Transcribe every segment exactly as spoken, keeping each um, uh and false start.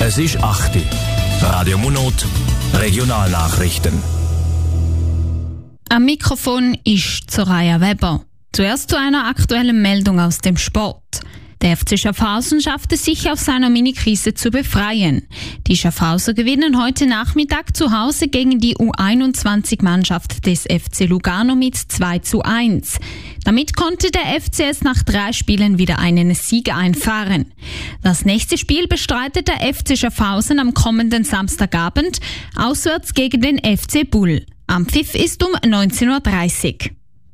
Es ist acht Uhr. Radio Monot, Regionalnachrichten. Am Mikrofon ist Soraya Weber. Zuerst zu einer aktuellen Meldung aus dem Sport. Der F C Schaffhausen schafft es sich, aus seiner Minikrise zu befreien. Die Schaffhauser gewinnen heute Nachmittag zu Hause gegen die U einundzwanzig-Mannschaft des F C Lugano mit zwei zu eins. Damit konnte der F C es nach drei Spielen wieder einen Sieg einfahren. Das nächste Spiel bestreitet der F C Schaffhausen am kommenden Samstagabend auswärts gegen den F C Bull. Anpfiff ist um neunzehn Uhr dreißig.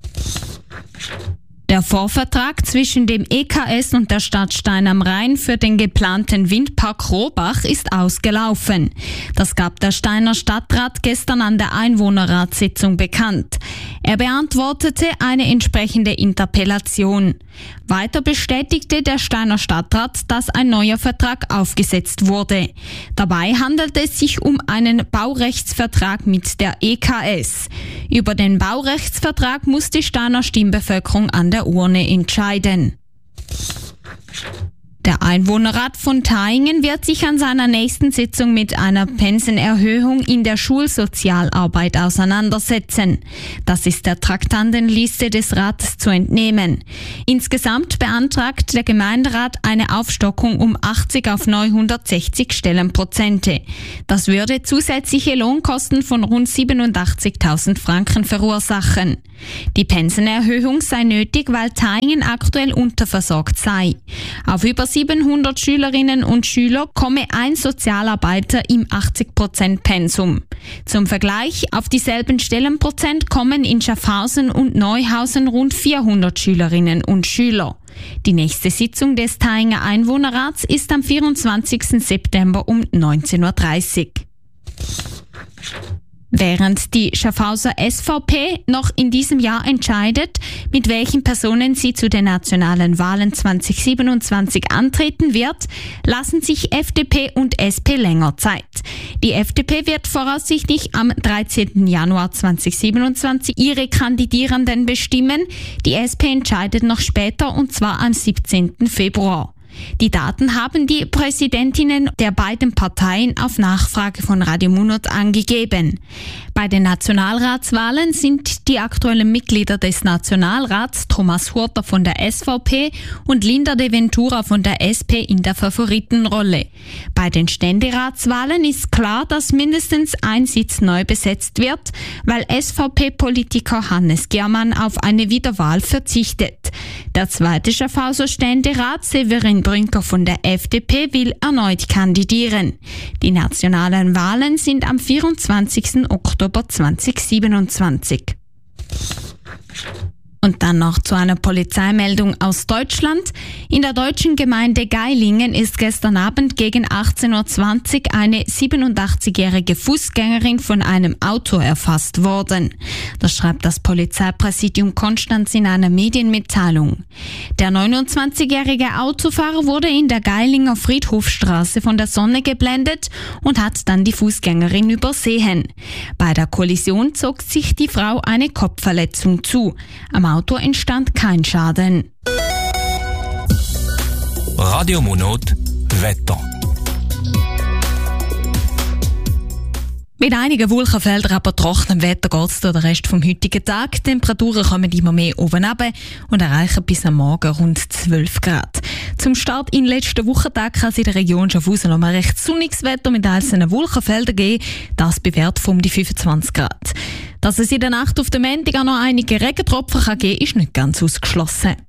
Der Vorvertrag zwischen dem E K S und der Stadt Stein am Rhein für den geplanten Windpark Rohbach ist ausgelaufen. Das gab der Steiner Stadtrat gestern an der Einwohnerratssitzung bekannt. Er beantwortete eine entsprechende Interpellation. Weiter bestätigte der Steiner Stadtrat, dass ein neuer Vertrag aufgesetzt wurde. Dabei handelt es sich um einen Baurechtsvertrag mit der E K S. Über den Baurechtsvertrag muss die Steiner Stimmbevölkerung an der Urne entscheiden. Der Einwohnerrat von Thaingen wird sich an seiner nächsten Sitzung mit einer Pensenerhöhung in der Schulsozialarbeit auseinandersetzen. Das ist der Traktandenliste des Rates zu entnehmen. Insgesamt beantragt der Gemeinderat eine Aufstockung um achtzig auf neunhundertsechzig Stellenprozente. Das würde zusätzliche Lohnkosten von rund siebenundachtzigtausend Franken verursachen. Die Pensenerhöhung sei nötig, weil Thaingen aktuell unterversorgt sei. Auf über siebenhundert Schülerinnen und Schüler komme ein Sozialarbeiter im achtzig Prozent Pensum. Zum Vergleich, auf dieselben Stellenprozent kommen in Schaffhausen und Neuhausen rund vierhundert Schülerinnen und Schüler. Die nächste Sitzung des Thainger Einwohnerrats ist am vierundzwanzigsten September um neunzehn Uhr dreißig. Während die Schaffhauser S V P noch in diesem Jahr entscheidet, mit welchen Personen sie zu den nationalen Wahlen zwanzig siebenundzwanzig antreten wird, lassen sich F D P und S P länger Zeit. Die F D P wird voraussichtlich am dreizehnten Januar zweitausendsiebenundzwanzig ihre Kandidierenden bestimmen. Die S P entscheidet noch später, und zwar am siebzehnten Februar. Die Daten haben die Präsidentinnen der beiden Parteien auf Nachfrage von Radio Monot angegeben. Bei den Nationalratswahlen sind die aktuellen Mitglieder des Nationalrats Thomas Hurter von der S V P und Linda de Ventura von der S P in der Favoritenrolle. Bei den Ständeratswahlen ist klar, dass mindestens ein Sitz neu besetzt wird, weil S V P-Politiker Hannes Germann auf eine Wiederwahl verzichtet. Der zweite Schaffhauser Ständerat Severin Brünker von der F D P will erneut kandidieren. Die nationalen Wahlen sind am vierundzwanzigsten Oktober zweitausendsiebenundzwanzig. Und dann noch zu einer Polizeimeldung aus Deutschland. In der deutschen Gemeinde Geilingen ist gestern Abend gegen achtzehn Uhr zwanzig eine siebenundachtzigjährige Fußgängerin von einem Auto erfasst worden. Das schreibt das Polizeipräsidium Konstanz in einer Medienmitteilung. Der neunundzwanzigjährige Autofahrer wurde in der Geilinger Friedhofstraße von der Sonne geblendet und hat dann die Fußgängerin übersehen. Bei der Kollision zog sich die Frau eine Kopfverletzung zu. Am Auto entstand kein Schaden. Radio Monot, Wetter. Mit einigen Wolkenfeldern, aber trockenem Wetter geht es den Rest vom heutigen Tag. Die Temperaturen kommen immer mehr oben runter und erreichen bis am Morgen rund zwölf Grad. Zum Start in den letzten Wochentag kann es in der Region Schaffhausen noch mal recht sonniges Wetter mit einzelnen Wolkenfeldern geben. Das bei Wert von um die fünfundzwanzig Grad. Dass es in der Nacht auf den Montag auch noch einige Regentropfen kann geben, ist nicht ganz ausgeschlossen.